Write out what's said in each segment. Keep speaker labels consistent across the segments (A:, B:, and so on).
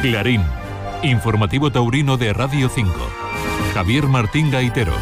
A: Clarín, informativo taurino de Radio 5. Javier Martín Gaitero.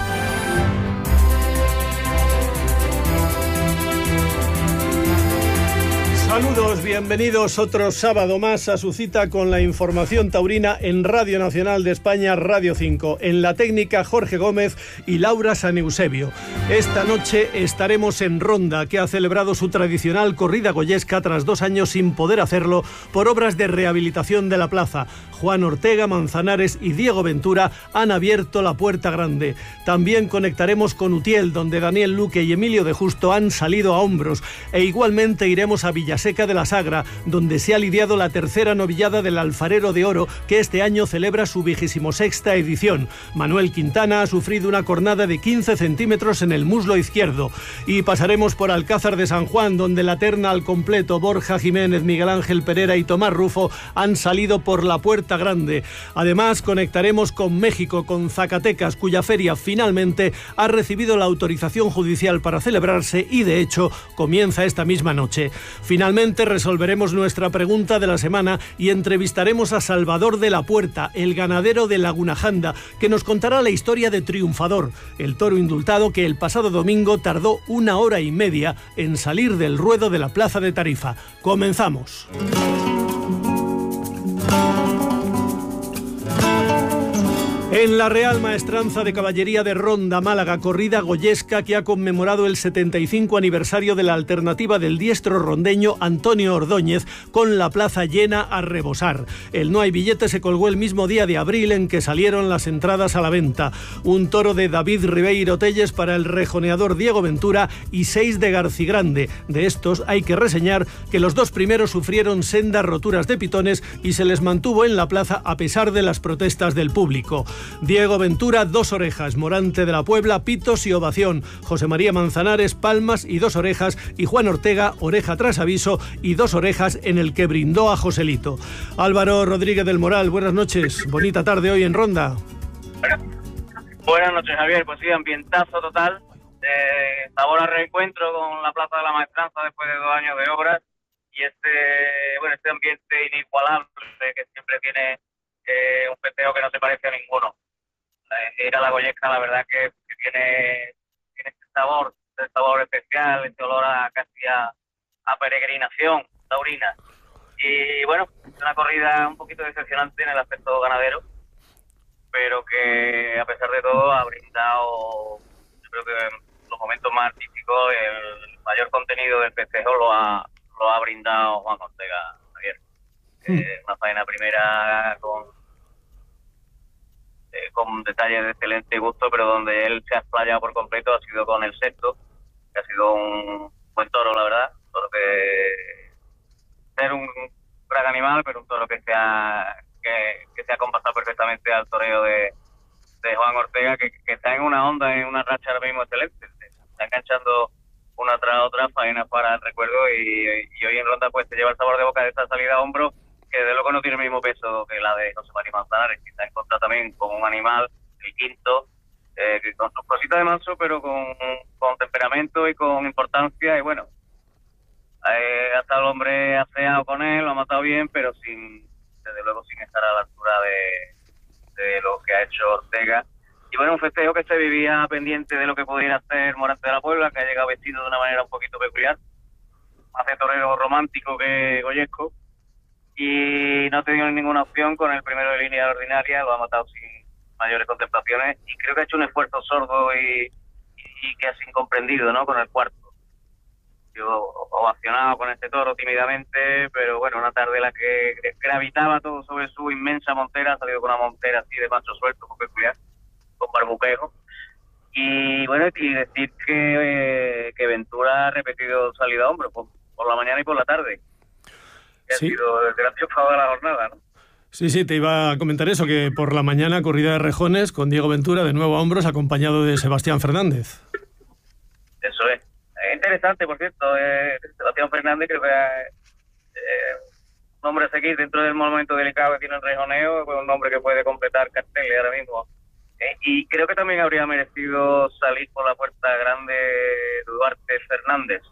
B: Saludos, bienvenidos otro sábado más a su cita con la información taurina en Radio Nacional de España, Radio 5. En la técnica, Jorge Gómez y Laura San Eusebio. Esta noche estaremos en Ronda, que ha celebrado su tradicional corrida goyesca tras 2 años sin poder hacerlo por obras de rehabilitación de la plaza. Juan Ortega, Manzanares y Diego Ventura han abierto la puerta grande. También conectaremos con Utiel, donde Daniel Luque y Emilio de Justo han salido a hombros. E igualmente iremos a Villaseca de la Sagra, donde se ha lidiado la tercera novillada del Alfarero de Oro, que este año celebra su 26ª edición. Manuel Quintana ha sufrido una cornada de 15 centímetros en el muslo izquierdo. Y pasaremos por Alcázar de San Juan, donde la terna al completo Borja Jiménez, Miguel Ángel Pereira y Tomás Rufo han salido por la puerta grande. Además, conectaremos con México, con Zacatecas, cuya feria finalmente ha recibido la autorización judicial para celebrarse y, de hecho, comienza esta misma noche. Finalmente, resolveremos nuestra pregunta de la semana y entrevistaremos a Salvador de la Puerta, el ganadero de Lagunajanda, que nos contará la historia de Triunfador, el toro indultado que el pasado domingo tardó 1 hora y media en salir del ruedo de la plaza de Tarifa. Comenzamos. En la Real Maestranza de Caballería de Ronda, Málaga, corrida goyesca que ha conmemorado el 75 aniversario de la alternativa del diestro rondeño Antonio Ordóñez, con la plaza llena a rebosar. El No hay billete se colgó el mismo día de abril en que salieron las entradas a la venta. Un toro de David Ribeiro Telles para el rejoneador Diego Ventura y 6 de Garcigrande. De estos hay que reseñar que los 2 primeros sufrieron sendas roturas de pitones y se les mantuvo en la plaza a pesar de las protestas del público. Diego Ventura, 2 orejas, Morante de la Puebla, pitos y ovación, José María Manzanares, palmas y 2 orejas, y Juan Ortega, oreja tras aviso y 2 orejas en el que brindó a Joselito. Álvaro Rodríguez del Moral, buenas noches, bonita tarde hoy en Ronda.
C: Buenas noches, Javier, pues sí, ambientazo total, sabor a reencuentro con la Plaza de la Maestranza después de 2 años de obras, y este ambiente inigualable que siempre tiene un festejo que no se parece a ninguno. Ir a la goyesca, la verdad que tiene este sabor especial, este olor casi a peregrinación taurina. Y bueno, es una corrida un poquito decepcionante en el aspecto ganadero, pero que a pesar de todo ha brindado, yo creo que los momentos más artísticos, el mayor contenido del festejo lo ha brindado Juan Ortega, Javier. Una faena primera con detalles de excelente gusto, pero donde él se ha explayado por completo ha sido con el sexto, que ha sido un buen toro, la verdad. Un toro que ser un gran animal, pero un toro que se ha compasado perfectamente al toreo de Juan Ortega, que está en una onda, en una racha ahora mismo excelente. Está enganchando una tras otra faenas para el recuerdo, y hoy en Ronda pues se lleva el sabor de boca de esta salida a hombro, que de luego no tiene el mismo peso que la de José María Manzanares, que está en contra también con un animal, el quinto, que con sus cositas de manso, pero con temperamento y con importancia, y bueno, hasta el hombre aseado con él, lo ha matado bien, pero desde luego sin estar a la altura de lo que ha hecho Ortega. Y bueno, un festejo que se vivía pendiente de lo que pudiera hacer Morante de la Puebla, que ha llegado vestido de una manera un poquito peculiar, más de torero romántico que goyesco, y no ha tenido ninguna opción con el primero de línea ordinaria, lo ha matado sin mayores contemplaciones, y creo que ha hecho un esfuerzo sordo y casi incomprendido, ¿no?, con el cuarto. Yo ovacionado con este toro tímidamente, pero bueno, una tarde en la que gravitaba todo sobre su inmensa montera, ha salido con una montera así de macho suelto, con peculiar, con barbuquejo. Y bueno, y decir que Ventura ha repetido salida a hombro por la mañana y por la tarde. Sí. Ha sido el gran triunfador de la jornada, ¿no?
B: Sí, te iba a comentar eso, que por la mañana corrida de rejones con Diego Ventura de nuevo a hombros, acompañado de Sebastián Fernández.
C: Eso es. Es interesante, por cierto, Sebastián Fernández creo que un hombre a seguir dentro del momento delicado que tiene el rejoneo, pues un hombre que puede completar carteles ahora mismo. Y creo que también habría merecido salir por la puerta grande Duarte Fernández.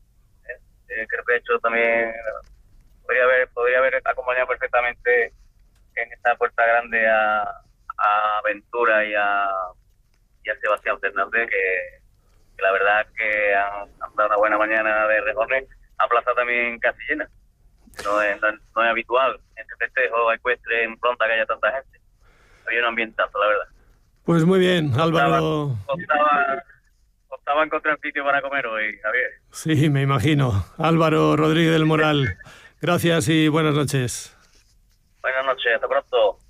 C: Creo que ha hecho también... Podría haber acompañado perfectamente esta puerta grande a Ventura y a Sebastián Fernández, que la verdad que han dado una buena mañana de rejones. A plaza también casi llena. No es habitual en este festejo ecuestre en Pronta que haya tanta gente. Había un ambientazo, la verdad.
B: Pues muy bien, Álvaro.
C: Costaba encontrar sitio para comer hoy, Javier.
B: Sí, me imagino. Álvaro Rodríguez del Moral, gracias y buenas noches.
C: Buenas noches, hasta pronto.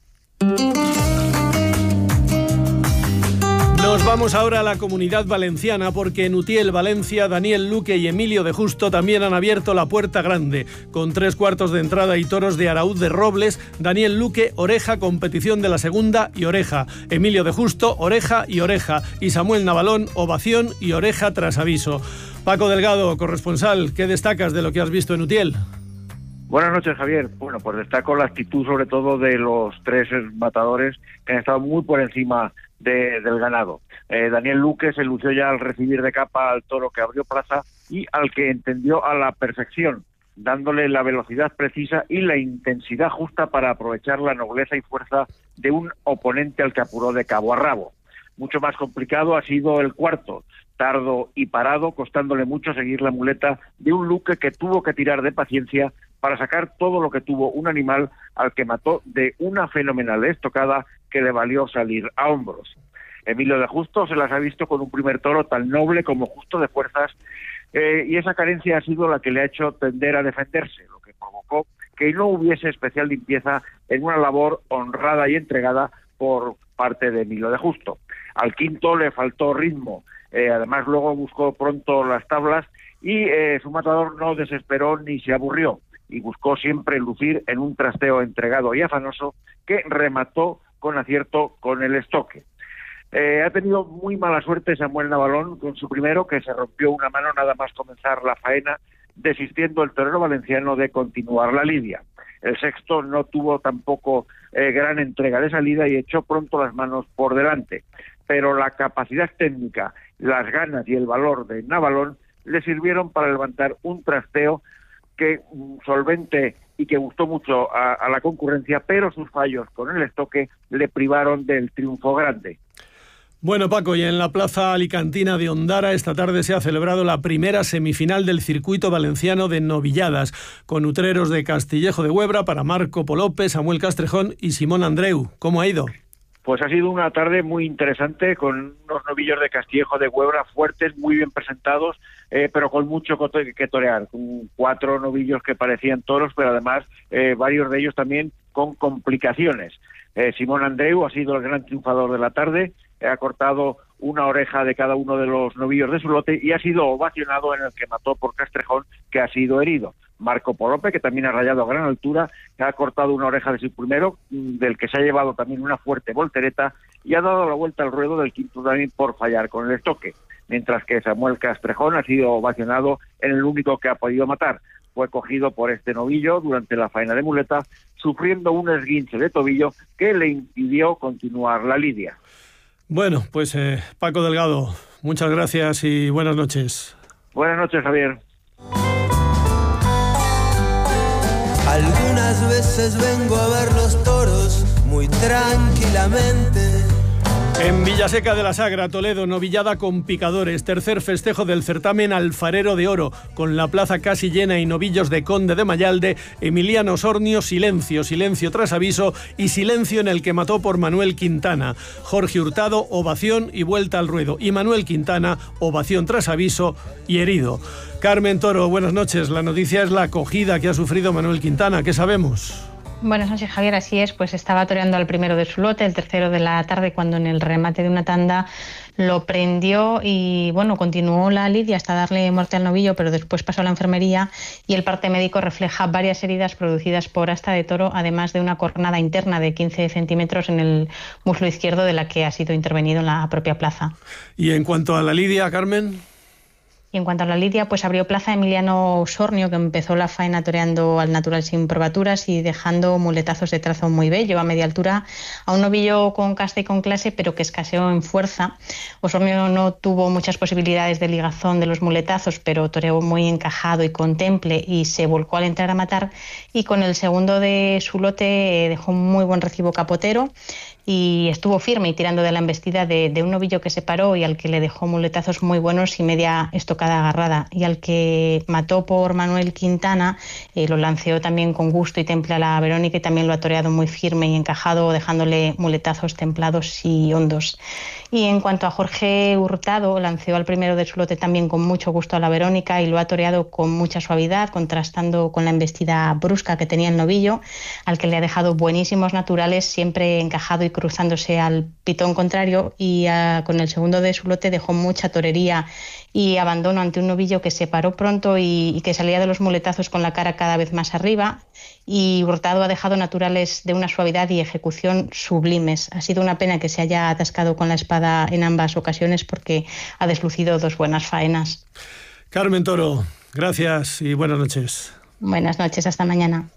B: Nos vamos ahora a la Comunidad Valenciana porque en Utiel, Valencia, Daniel Luque y Emilio de Justo también han abierto la puerta grande. Con 3/4 de entrada y toros de Araúz de Robles, Daniel Luque, oreja, competición de la segunda y oreja. Emilio de Justo, oreja y oreja. Y Samuel Navalón, ovación y oreja tras aviso. Paco Delgado, corresponsal, ¿qué destacas de lo que has visto en Utiel?
D: Buenas noches, Javier. Bueno, pues destaco la actitud sobre todo de los 3 matadores que han estado muy por encima del ganado. Daniel Luque se lució ya al recibir de capa al toro que abrió plaza y al que entendió a la perfección, dándole la velocidad precisa y la intensidad justa para aprovechar la nobleza y fuerza de un oponente al que apuró de cabo a rabo. Mucho más complicado ha sido el cuarto, tardo y parado, costándole mucho seguir la muleta de un Luque que tuvo que tirar de paciencia para sacar todo lo que tuvo un animal al que mató de una fenomenal estocada que le valió salir a hombros. Emilio de Justo se las ha visto con un primer toro tan noble como justo de fuerzas, y esa carencia ha sido la que le ha hecho tender a defenderse, lo que provocó que no hubiese especial limpieza en una labor honrada y entregada por parte de Emilio de Justo. Al quinto le faltó ritmo, además luego buscó pronto las tablas y su matador no desesperó ni se aburrió y buscó siempre lucir en un trasteo entregado y afanoso que remató con acierto con el estoque. Ha tenido muy mala suerte Samuel Navalón con su primero, que se rompió una mano nada más comenzar la faena, desistiendo el torero valenciano de continuar la lidia. El sexto no tuvo tampoco gran entrega de salida y echó pronto las manos por delante, pero la capacidad técnica, las ganas y el valor de Navalón le sirvieron para levantar un trasteo que solvente y que gustó mucho a la concurrencia, pero sus fallos con el estoque le privaron del triunfo grande.
B: Bueno, Paco, y en la plaza alicantina de Ondara esta tarde se ha celebrado la primera semifinal del circuito valenciano de novilladas, con utreros de Castillejo de Huebra para Marco Polope, Samuel Castrejón y Simón Andreu. ¿Cómo ha ido?
D: Pues ha sido una tarde muy interesante, con unos novillos de Castillejo de Huebra fuertes, muy bien presentados, pero con mucho que torear, con 4 novillos que parecían toros, pero además varios de ellos también con complicaciones. Simón Andreu ha sido el gran triunfador de la tarde, ha cortado una oreja de cada uno de los novillos de su lote y ha sido ovacionado en el que mató por Castrejón, que ha sido herido. Marco Polope, que también ha rayado a gran altura, que ha cortado una oreja de su primero, del que se ha llevado también una fuerte voltereta, y ha dado la vuelta al ruedo del quinto también por fallar con el estoque, mientras que Samuel Castrejón ha sido ovacionado en el único que ha podido matar. Fue cogido por este novillo durante la faena de muleta, sufriendo un esguince de tobillo que le impidió continuar la lidia.
B: Bueno, pues Paco Delgado, muchas gracias y buenas noches.
D: Buenas noches, Javier.
E: Algunas veces vengo a ver los toros muy tranquilamente.
B: En Villaseca de la Sagra, Toledo, novillada con picadores, tercer festejo del certamen Alfarero de Oro, con la plaza casi llena y novillos de Conde de Mayalde, Emiliano Sornio, silencio, silencio tras aviso y silencio en el que mató por Manuel Quintana. Jorge Hurtado, ovación y vuelta al ruedo, y Manuel Quintana, ovación tras aviso y herido. Carmen Toro, buenas noches. La noticia es la acogida que ha sufrido Manuel Quintana. ¿Qué sabemos?
F: Buenas noches, Javier. Así es, pues estaba toreando al primero de su lote, el tercero de la tarde, cuando en el remate de una tanda lo prendió y bueno, continuó la lidia hasta darle muerte al novillo, pero después pasó a la enfermería y el parte médico refleja varias heridas producidas por asta de toro, además de una cornada interna de 15 centímetros en el muslo izquierdo, de la que ha sido intervenido en la propia plaza.
B: Y en cuanto a la lidia, Carmen.
F: Y en cuanto a la lidia, pues abrió plaza Emiliano Osornio, que empezó la faena toreando al natural sin probaturas y dejando muletazos de trazo muy bello a media altura a un novillo con casta y con clase, pero que escaseó en fuerza. Osornio no tuvo muchas posibilidades de ligazón de los muletazos, pero toreó muy encajado y con temple y se volcó al entrar a matar, y con el segundo de su lote dejó un muy buen recibo capotero y estuvo firme y tirando de la embestida de un novillo que se paró y al que le dejó muletazos muy buenos y media estocada agarrada, y al que mató por Manuel Quintana lo lanceó también con gusto y temple a la Verónica, y también lo ha toreado muy firme y encajado, dejándole muletazos templados y hondos. Y en cuanto a Jorge Hurtado, lanceó al primero de su lote también con mucho gusto a la Verónica y lo ha toreado con mucha suavidad, contrastando con la embestida brusca que tenía el novillo, al que le ha dejado buenísimos naturales, siempre encajado y cruzándose al pitón contrario, y con el segundo de su lote dejó mucha torería y abandono ante un novillo que se paró pronto y que salía de los muletazos con la cara cada vez más arriba, y Hurtado ha dejado naturales de una suavidad y ejecución sublimes. Ha sido una pena que se haya atascado con la espada en ambas ocasiones, porque ha deslucido dos buenas faenas.
B: Carmen Toro, gracias y buenas noches.
F: Buenas noches, hasta mañana.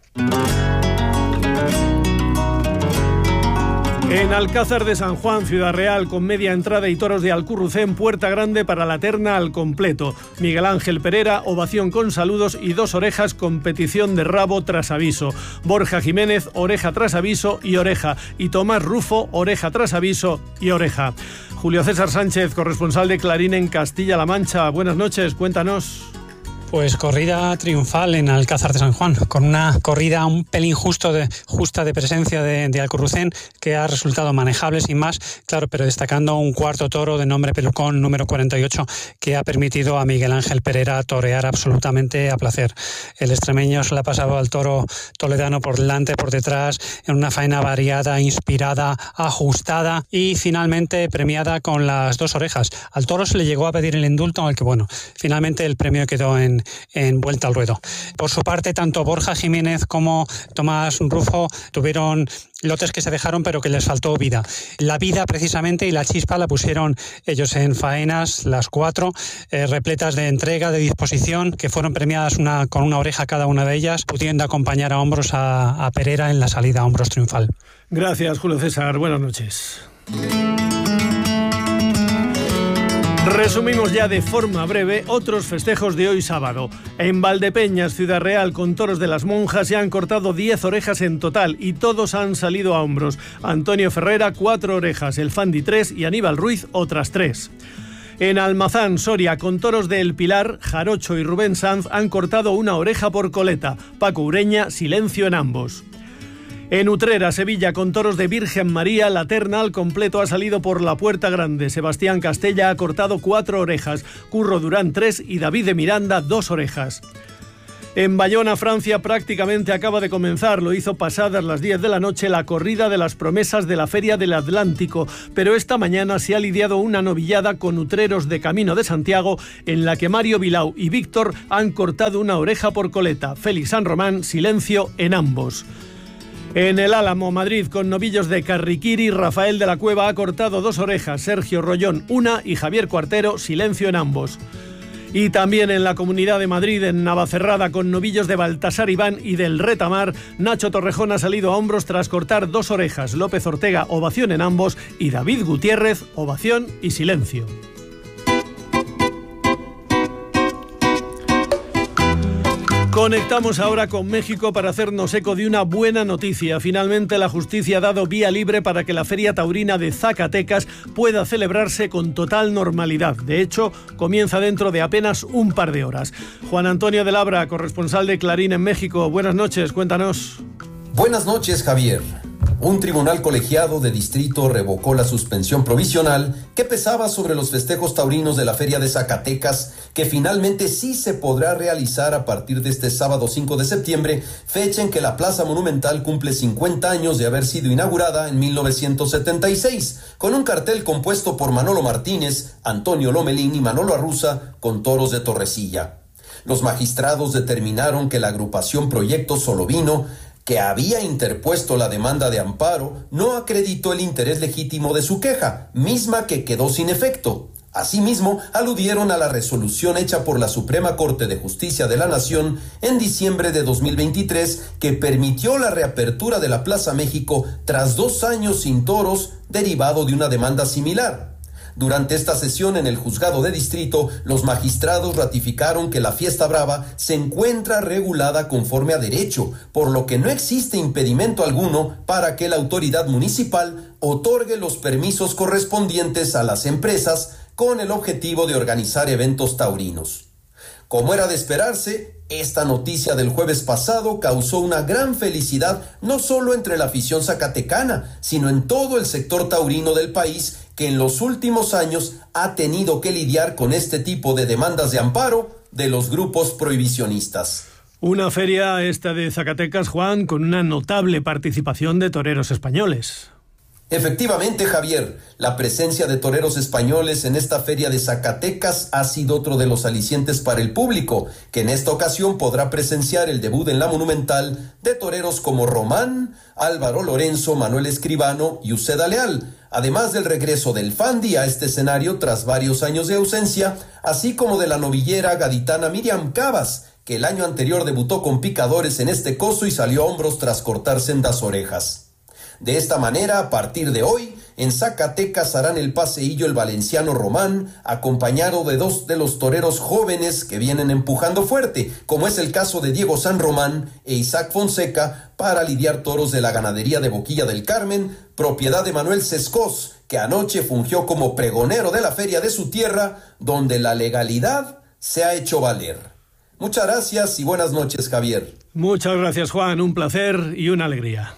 B: En Alcázar de San Juan, Ciudad Real, con media entrada y toros de Alcurrucén, puerta grande para la terna al completo. Miguel Ángel Pereira, ovación con saludos y 2 orejas, competición de rabo tras aviso. Borja Jiménez, oreja tras aviso y oreja. Y Tomás Rufo, oreja tras aviso y oreja. Julio César Sánchez, corresponsal de Clarín en Castilla-La Mancha. Buenas noches, cuéntanos.
G: Pues corrida triunfal en Alcázar de San Juan, con una corrida un pelín justa de presencia de Alcurrucén, que ha resultado manejable sin más, claro, pero destacando un cuarto toro de nombre Pelucón, número 48, que ha permitido a Miguel Ángel Pereira torear absolutamente a placer. El extremeño se le ha pasado al toro toledano por delante, por detrás, en una faena variada, inspirada, ajustada y finalmente premiada con las 2 orejas. Al toro se le llegó a pedir el indulto, al que, bueno, finalmente el premio quedó en vuelta al ruedo. Por su parte, tanto Borja Jiménez como Tomás Rufo tuvieron lotes que se dejaron, pero que les faltó vida. La vida precisamente y la chispa la pusieron ellos en faenas, las 4, repletas de entrega, de disposición, que fueron premiadas con una oreja cada una de ellas, pudiendo acompañar a hombros a Pereira en la salida a hombros triunfal.
B: Gracias, Julio César. Buenas noches. Resumimos ya de forma breve otros festejos de hoy sábado. En Valdepeñas, Ciudad Real, con toros de las monjas, se han cortado 10 orejas en total y todos han salido a hombros. Antonio Ferrera, 4 orejas, el Fandi 3 y Aníbal Ruiz otras 3. En Almazán, Soria, con toros de El Pilar, Jarocho y Rubén Sanz han cortado 1 oreja por coleta. Paco Ureña, silencio en ambos. En Utrera, Sevilla, con toros de Virgen María, la terna al completo ha salido por la puerta grande. Sebastián Castella ha cortado 4 orejas, Curro Durán 3 y David de Miranda 2 orejas. En Bayona, Francia, prácticamente acaba de comenzar. Lo hizo pasadas las 10 de la noche la corrida de las promesas de la Feria del Atlántico, pero esta mañana se ha lidiado una novillada con utreros de Camino de Santiago, en la que Mario Vilau y Víctor han cortado 1 oreja por coleta. Félix San Román, silencio en ambos. En el Álamo, Madrid, con novillos de Carriquiri, Rafael de la Cueva ha cortado 2 orejas, Sergio Rollón 1 y Javier Cuartero, silencio en ambos. Y también en la Comunidad de Madrid, en Navacerrada, con novillos de Baltasar Iván y del Retamar, Nacho Torrejón ha salido a hombros tras cortar 2 orejas, López Ortega, ovación en ambos, y David Gutiérrez, ovación y silencio. Conectamos ahora con México para hacernos eco de una buena noticia. Finalmente la justicia ha dado vía libre para que la Feria Taurina de Zacatecas pueda celebrarse con total normalidad. De hecho, comienza dentro de apenas un par de horas. Juan Antonio de Labra, corresponsal de Clarín en México. Buenas noches, cuéntanos.
H: Buenas noches, Javier. Un tribunal colegiado de distrito revocó la suspensión provisional que pesaba sobre los festejos taurinos de la Feria de Zacatecas, que finalmente sí se podrá realizar a partir de este sábado 5 de septiembre, fecha en que la Plaza Monumental cumple 50 años de haber sido inaugurada en 1976, con un cartel compuesto por Manolo Martínez, Antonio Lomelín y Manolo Arruza, con toros de Torrecilla. Los magistrados determinaron que la agrupación Proyecto Solovino, que había interpuesto la demanda de amparo, no acreditó el interés legítimo de su queja, misma que quedó sin efecto. Asimismo, aludieron a la resolución hecha por la Suprema Corte de Justicia de la Nación en diciembre de 2023 que permitió la reapertura de la Plaza México tras 2 años sin toros derivado de una demanda similar. Durante esta sesión en el juzgado de distrito, los magistrados ratificaron que la fiesta brava se encuentra regulada conforme a derecho, por lo que no existe impedimento alguno para que la autoridad municipal otorgue los permisos correspondientes a las empresas con el objetivo de organizar eventos taurinos. Como era de esperarse, esta noticia del jueves pasado causó una gran felicidad no solo entre la afición zacatecana, sino en todo el sector taurino del país, que en los últimos años ha tenido que lidiar con este tipo de demandas de amparo de los grupos prohibicionistas.
B: Una feria esta de Zacatecas, Juan, con una notable participación de toreros españoles.
H: Efectivamente, Javier, la presencia de toreros españoles en esta feria de Zacatecas ha sido otro de los alicientes para el público, que en esta ocasión podrá presenciar el debut en la Monumental de toreros como Román, Álvaro Lorenzo, Manuel Escribano y Uceda Leal, además del regreso del Fandi a este escenario tras varios años de ausencia, así como de la novillera gaditana Miriam Cabas, que el año anterior debutó con picadores en este coso y salió a hombros tras cortar sendas orejas. De esta manera, a partir de hoy, en Zacatecas harán el paseillo el valenciano Román, acompañado de 2 de los toreros jóvenes que vienen empujando fuerte, como es el caso de Diego San Román e Isaac Fonseca, para lidiar toros de la ganadería de Boquilla del Carmen, propiedad de Manuel Sescós, que anoche fungió como pregonero de la feria de su tierra, donde la legalidad se ha hecho valer. Muchas gracias y buenas noches, Javier.
B: Muchas gracias, Juan. Un placer y una alegría.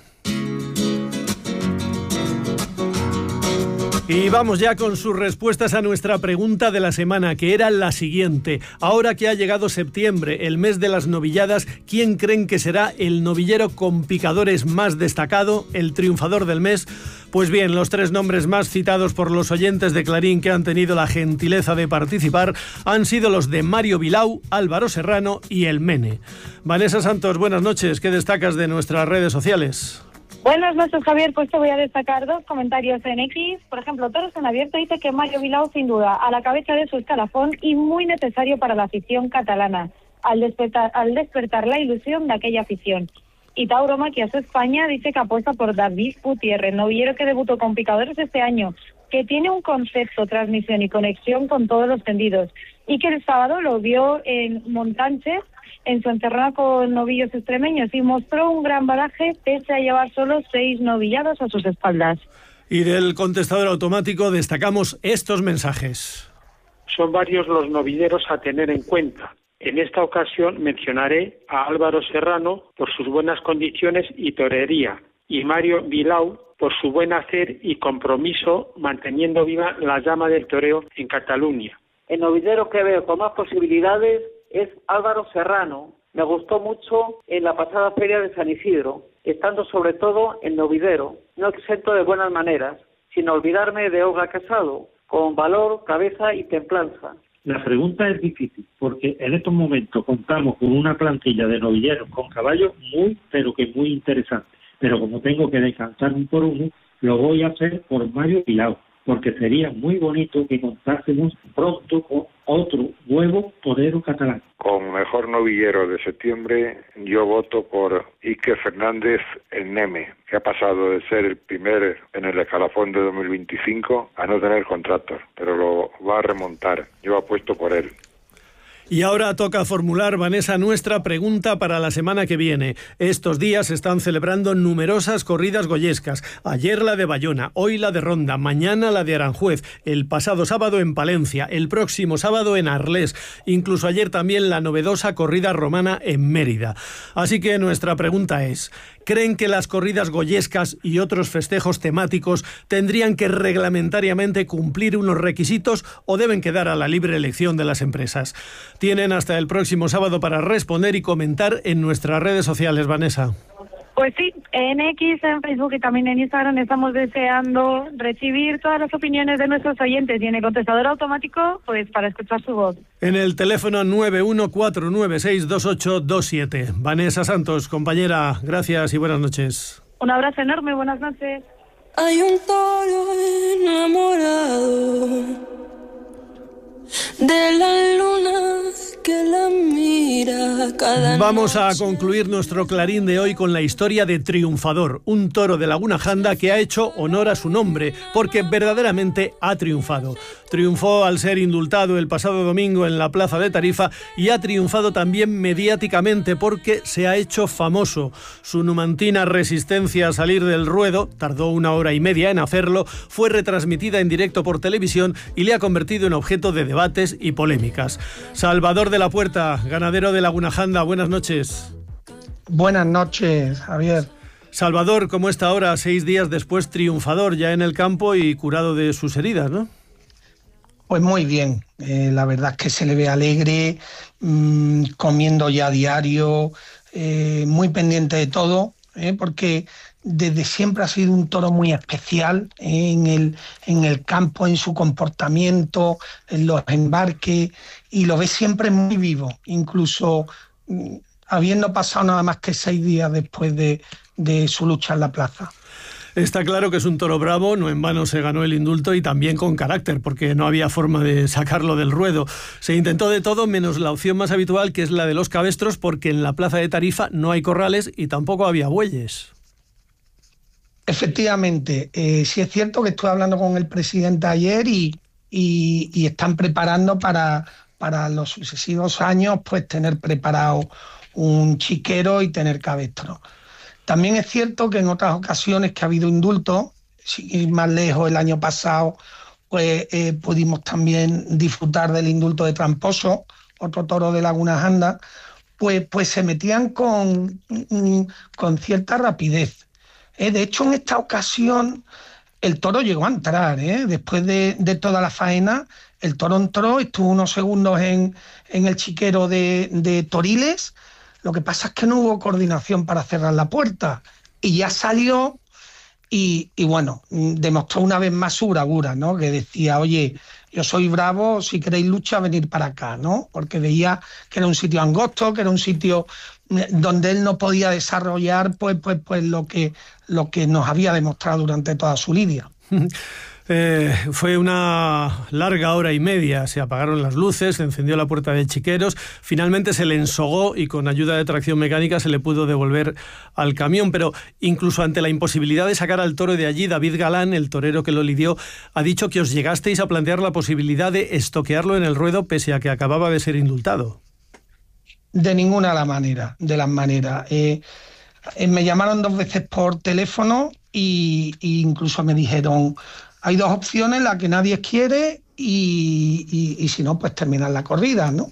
B: Y vamos ya con sus respuestas a nuestra pregunta de la semana, que era la siguiente. Ahora que ha llegado septiembre, el mes de las novilladas, ¿quién creen que será el novillero con picadores más destacado, el triunfador del mes? Pues bien, los 3 nombres más citados por los oyentes de Clarín que han tenido la gentileza de participar han sido los de Mario Vilau, Álvaro Serrano y El Mene. Vanessa Santos, buenas noches. ¿Qué destacas de nuestras redes sociales?
I: Buenas noches, Javier. Pues te voy a destacar 2 comentarios en X. Por ejemplo, Toros en Abierto dice que Mario Vilau, sin duda, a la cabeza de su escalafón y muy necesario para la afición catalana, al despertar la ilusión de aquella afición. Y Tauro Maquias España dice que apuesta por David Gutiérrez, novillero que debutó con picadores este año, que tiene un concepto, transmisión y conexión con todos los tendidos, y que el sábado lo vio en Montánchez, en su encerrona con novillos extremeños, y mostró un gran baraje pese a llevar solo 6 novillados a sus espaldas.
B: Y del contestador automático destacamos estos mensajes.
J: Son varios los novilleros a tener en cuenta. En esta ocasión mencionaré a Álvaro Serrano por sus buenas condiciones y torería, y Mario Vilau por su buen hacer y compromiso manteniendo viva la llama del toreo en Cataluña.
K: El novillero que veo con más posibilidades es Álvaro Serrano. Me gustó mucho en la pasada feria de San Isidro, estando sobre todo en novidero, no exento de buenas maneras, sin olvidarme de Olga Casado, con valor, cabeza y templanza.
L: La pregunta es difícil, porque en estos momentos contamos con una plantilla de novilleros con caballos muy, pero que muy interesante. Pero como tengo que decantar un por uno, lo voy a hacer por Mario Vilau, porque sería muy bonito que contásemos pronto con otro nuevo torero catalán.
M: Con mejor novillero de septiembre, yo voto por Iker Fernández en Neme, que ha pasado de ser el primer en el escalafón de 2025 a no tener contratos, pero lo va a remontar. Yo apuesto por él.
B: Y ahora toca formular, Vanessa, nuestra pregunta para la semana que viene. Estos días se están celebrando numerosas corridas goyescas. Ayer la de Bayona, hoy la de Ronda, mañana la de Aranjuez, el pasado sábado en Palencia, el próximo sábado en Arlés, incluso ayer también la novedosa corrida romana en Mérida. Así que nuestra pregunta es, ¿creen que las corridas goyescas y otros festejos temáticos tendrían que reglamentariamente cumplir unos requisitos o deben quedar a la libre elección de las empresas? Tienen hasta el próximo sábado para responder y comentar en nuestras redes sociales, Vanessa.
I: Pues sí, en X, en Facebook y también en Instagram estamos deseando recibir todas las opiniones de nuestros oyentes y en el contestador automático, pues para escuchar su voz.
B: En el teléfono 914962827. Vanessa Santos, compañera, gracias y buenas noches.
I: Un abrazo enorme, buenas noches.
N: Hay un toro enamorado de la luna que la mira cada
B: Vamos a
N: noche.
B: concluir nuestro clarín de hoy con la historia de Triunfador, un toro de Laguna Janda que ha hecho honor a su nombre, porque verdaderamente ha triunfado. Triunfó al ser indultado el pasado domingo en la plaza de Tarifa y ha triunfado también mediáticamente porque se ha hecho famoso. Su numantina resistencia a salir del ruedo, tardó 1 hora y media en hacerlo, fue retransmitida en directo por televisión y le ha convertido en objeto de debates y polémicas. Salvador de la Puerta, ganadero de Laguna Janda, buenas noches.
O: Buenas noches, Javier.
B: Salvador, ¿cómo está ahora, 6 días después, triunfador ya en el campo y curado de sus heridas, no?
O: Pues muy bien, la verdad es que se le ve alegre, comiendo ya a diario, muy pendiente de todo, porque desde siempre ha sido un toro muy especial en el campo, en su comportamiento, en los embarques, y lo ves siempre muy vivo, incluso habiendo pasado nada más que 6 días después de su lucha en la plaza.
B: Está claro que es un toro bravo, no en vano se ganó el indulto y también con carácter, porque no había forma de sacarlo del ruedo. Se intentó de todo menos la opción más habitual, que es la de los cabestros, porque en la plaza de Tarifa no hay corrales y tampoco había bueyes.
O: Efectivamente, sí es cierto que estuve hablando con el presidente ayer y están preparando para los sucesivos años pues tener preparado un chiquero y tener cabestro. También es cierto que en otras ocasiones que ha habido indultos, sin ir más lejos, el año pasado pues pudimos también disfrutar del indulto de Tramposo, otro toro de Laguna Janda, pues se metían con cierta rapidez. De hecho, en esta ocasión el toro llegó a entrar, después de toda la faena, el toro entró, estuvo unos segundos en el chiquero de Toriles. Lo que pasa es que no hubo coordinación para cerrar la puerta y ya salió y bueno, demostró una vez más su bravura, ¿no? Que decía, oye, yo soy bravo, si queréis lucha, venir para acá, ¿no? Porque veía que era un sitio angosto, que era un sitio donde él no podía desarrollar pues lo que nos había demostrado durante toda su lidia.
B: Fue una larga hora y media, se apagaron las luces, se encendió la puerta de chiqueros, finalmente se le ensogó y con ayuda de tracción mecánica se le pudo devolver al camión, pero incluso ante la imposibilidad de sacar al toro de allí, David Galán, el torero que lo lidió, ha dicho que os llegasteis a plantear la posibilidad de estoquearlo en el ruedo pese a que acababa de ser indultado.
O: De ninguna de las maneras. Me llamaron 2 veces por teléfono y incluso me dijeron, hay 2 opciones, la que nadie quiere y si no, pues terminar la corrida, ¿no?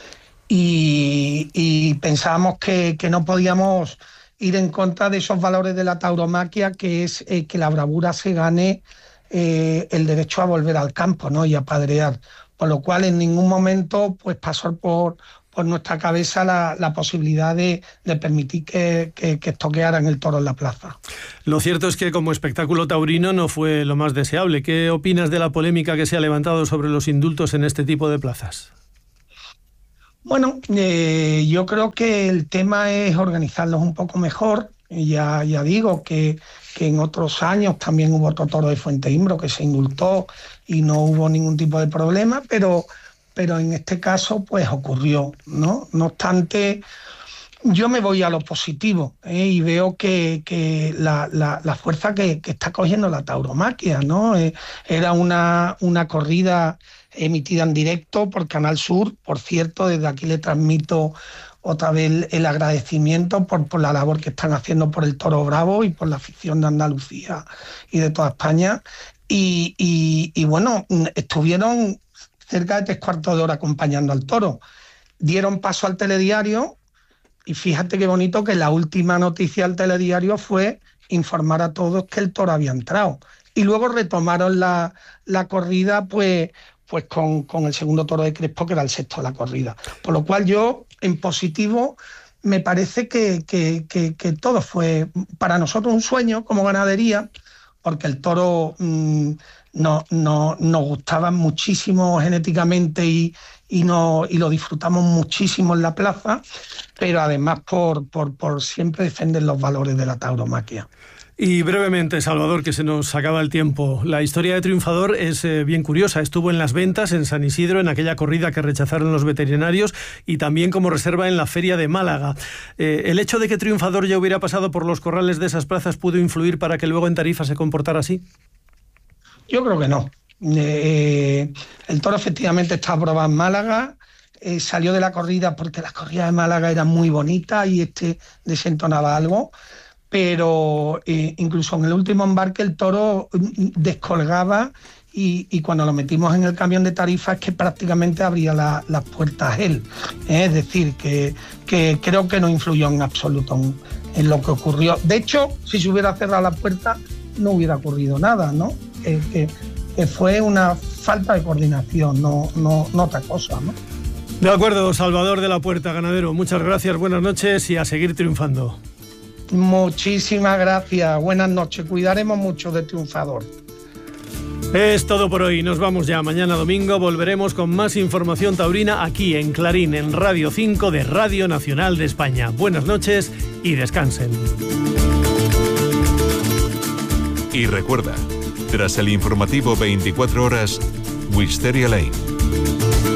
O: Y pensábamos que no podíamos ir en contra de esos valores de la tauromaquia, que es que la bravura se gane el derecho a volver al campo, ¿no? Y a padrear. Por lo cual en ningún momento pues pasó por nuestra cabeza la posibilidad de permitir que estoquearan el toro en la plaza.
B: Lo cierto es que como espectáculo taurino no fue lo más deseable. ¿Qué opinas de la polémica que se ha levantado sobre los indultos en este tipo de plazas?
O: Bueno, yo creo que el tema es organizarlos un poco mejor. Ya digo que en otros años también hubo otro toro de Fuente Imbro que se indultó y no hubo ningún tipo de problema, pero en este caso pues ocurrió, ¿no? No obstante, yo me voy a lo positivo y veo que la fuerza que está cogiendo la tauromaquia, ¿no? Era una corrida emitida en directo por Canal Sur, por cierto, desde aquí le transmito otra vez el agradecimiento por la labor que están haciendo por el toro bravo y por la afición de Andalucía y de toda España. Y bueno, estuvieron cerca de 3/4 de hora acompañando al toro. Dieron paso al telediario y fíjate qué bonito que la última noticia del telediario fue informar a todos que el toro había entrado. Y luego retomaron la corrida pues con el segundo toro de Crespo, que era el 6º de la corrida. Por lo cual yo, en positivo, me parece que todo fue para nosotros un sueño como ganadería, porque el toro nos gustaba muchísimo genéticamente y lo disfrutamos muchísimo en la plaza, pero además por siempre defender los valores de la tauromaquia.
B: Y brevemente, Salvador, que se nos acaba el tiempo. La historia de Triunfador es bien curiosa. Estuvo en las ventas en San Isidro, en aquella corrida que rechazaron los veterinarios, y también como reserva en la Feria de Málaga. ¿El hecho de que Triunfador ya hubiera pasado por los corrales de esas plazas pudo influir para que luego en Tarifa se comportara así?
O: Yo creo que no. El toro efectivamente está aprobado en Málaga. Salió de la corrida porque las corridas de Málaga eran muy bonitas y desentonaba algo. Pero incluso en el último embarque el toro descolgaba y cuando lo metimos en el camión de Tarifa es que prácticamente abría las puertas él. Es decir, que creo que no influyó en absoluto en lo que ocurrió. De hecho, si se hubiera cerrado la puerta no hubiera ocurrido nada, ¿no? Que fue una falta de coordinación, no otra cosa, ¿no?
B: De acuerdo, Salvador de la Puerta, ganadero. Muchas gracias, buenas noches y a seguir triunfando.
O: Muchísimas gracias, buenas noches, cuidaremos mucho de Triunfador.
B: Es todo por hoy, nos vamos ya. Mañana domingo volveremos con más información taurina aquí en Clarín, en Radio 5 de Radio Nacional de España. Buenas noches y descansen.
A: Y recuerda, tras el informativo 24 horas, Wisteria Lane.